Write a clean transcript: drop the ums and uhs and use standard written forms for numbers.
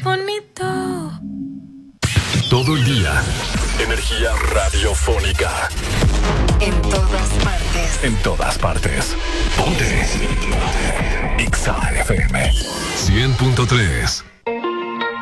bonito. Todo el día, energía radiofónica. En todas partes. En todas partes. Ponte. Exa FM 100.3.